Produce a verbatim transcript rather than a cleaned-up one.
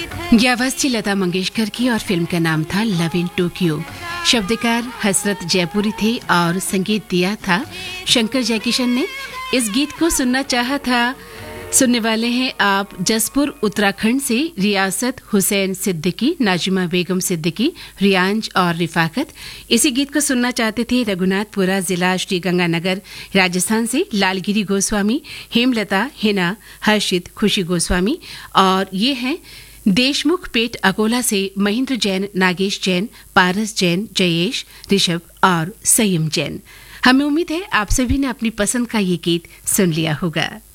ये आवाज थी लता मंगेशकर की और फिल्म का नाम था लव इन टोक्यो। शब्दकार हसरत जयपुरी थे और संगीत दिया था शंकर जयकिशन ने। इस गीत को सुनना चाहा था। सुनने वाले हैं आप जसपुर उत्तराखंड से रियासत हुसैन सिद्दीकी, नाजिमा बेगम सिद्दीकी, रियांज और रिफाकत। इसी गीत को सुनना चाहते थे रघुनाथपुरा जिला श्रीगंगानगर राजस्थान से लालगिरी गोस्वामी, हेमलता, हिना, हर्षित, खुशी गोस्वामी। और ये हैं देशमुख पेट अकोला से महेंद्र जैन, नागेश जैन, पारस जैन, जयेश, ऋषभ और सयम जैन। हमें उम्मीद है आप सभी ने अपनी पसंद का ये गीत सुन लिया होगा।